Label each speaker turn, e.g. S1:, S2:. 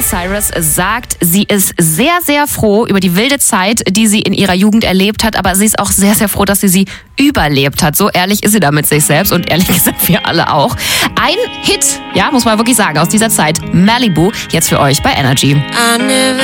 S1: Miley Cyrus sagt, sie ist sehr, sehr froh über die wilde Zeit, die sie in ihrer Jugend erlebt hat, aber sie ist auch sehr, sehr froh, dass sie überlebt hat. So ehrlich ist sie da mit sich selbst und ehrlich gesagt wir alle auch. Ein Hit, ja, muss man wirklich sagen, aus dieser Zeit, Malibu, jetzt für euch bei Energy.